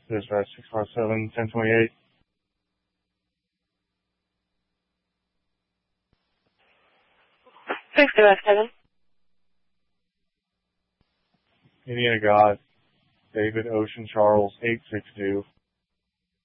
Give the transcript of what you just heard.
Dispatch 657-1028. Six West 7. Indiana God, David Ocean Charles 862.